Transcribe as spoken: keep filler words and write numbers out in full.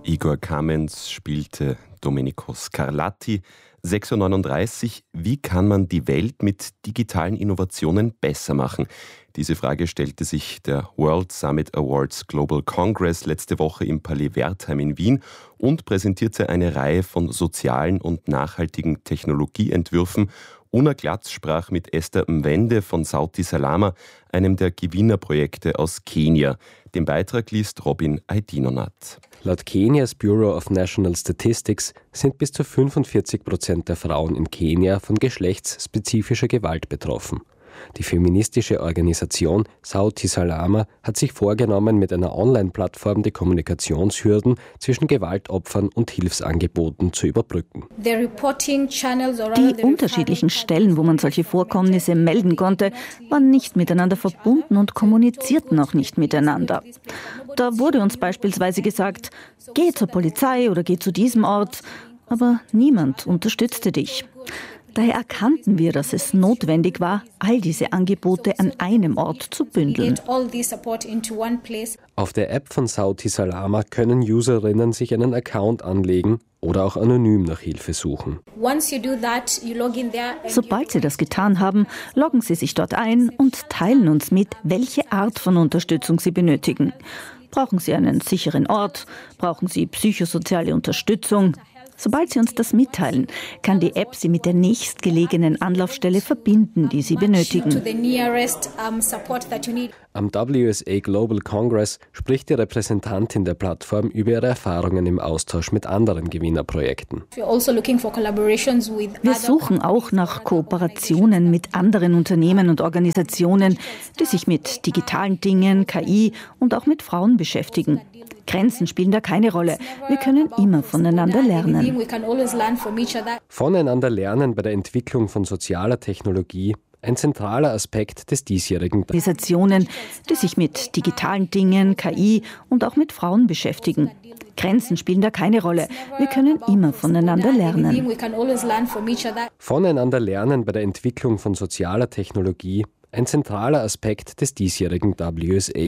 Igor Kamens spielte Domenico Scarlatti. sechs Uhr neununddreißig. Wie kann man die Welt mit digitalen Innovationen besser machen? Diese Frage stellte sich der World Summit Awards Global Congress letzte Woche im Palais Wertheim in Wien und präsentierte eine Reihe von sozialen und nachhaltigen Technologieentwürfen. Una Glatz sprach mit Esther Mwende von Sauti Salama, einem der Gewinnerprojekte aus Kenia. Den Beitrag liest Robin Aydinonat. Laut Kenias Bureau of National Statistics sind bis zu fünfundvierzig Prozent der Frauen in Kenia von geschlechtsspezifischer Gewalt betroffen. Die feministische Organisation Sauti Salama hat sich vorgenommen, mit einer Online-Plattform die Kommunikationshürden zwischen Gewaltopfern und Hilfsangeboten zu überbrücken. Die unterschiedlichen Stellen, wo man solche Vorkommnisse melden konnte, waren nicht miteinander verbunden und kommunizierten auch nicht miteinander. Da wurde uns beispielsweise gesagt, geh zur Polizei oder geh zu diesem Ort, aber niemand unterstützte dich. Daher erkannten wir, dass es notwendig war, all diese Angebote an einem Ort zu bündeln. Auf der App von Sauti Salama können Userinnen sich einen Account anlegen oder auch anonym nach Hilfe suchen. Sobald Sie das getan haben, loggen Sie sich dort ein und teilen uns mit, welche Art von Unterstützung Sie benötigen. Brauchen Sie einen sicheren Ort? Brauchen Sie psychosoziale Unterstützung? Sobald Sie uns das mitteilen, kann die App Sie mit der nächstgelegenen Anlaufstelle verbinden, die Sie benötigen. Am W S A Global Congress spricht die Repräsentantin der Plattform über ihre Erfahrungen im Austausch mit anderen Gewinnerprojekten. Wir suchen auch nach Kooperationen mit anderen Unternehmen und Organisationen, die sich mit digitalen Dingen, K I und auch mit Frauen beschäftigen. Grenzen spielen da keine Rolle. Wir können immer voneinander lernen. Voneinander lernen bei der Entwicklung von sozialer Technologie, ein zentraler Aspekt des diesjährigen Organisationen, die sich mit digitalen Dingen, K I und auch mit Frauen beschäftigen. Grenzen spielen da keine Rolle. Wir können immer voneinander lernen. Voneinander lernen bei der Entwicklung von sozialer Technologie, ein zentraler Aspekt des diesjährigen W S A.